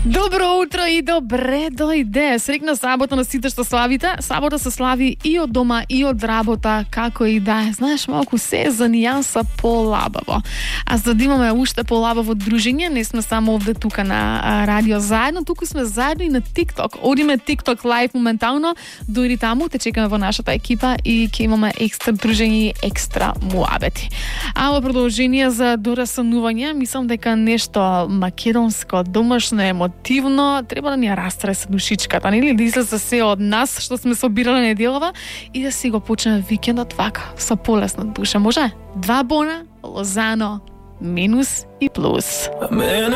Добро утро и добре дојде. Срекна сабота на сите што славите. Сабота се слави и од дома, и од работа, како и да е. Знаеш, малку се за нијанса полабаво. А за да имаме уште полабаво дружење, не сме само овде тука на Радио Заедно, туку сме заедно и на TikTok. Одиме TikTok Live моментално. Дојди таму, те чекаме во нашата екипа и ќе имаме екстра дружење и екстра муабети. А во продолжение за дорасанување, мислам дека нешто македонско, домашно, емотивно, треба да ни ја растресе душичката, нели? Да излезе се од нас што сме собирале неделава и да си го почнеме викендот вака, со полесна душа. Може? 2 бона, Лозано, минус и плюс.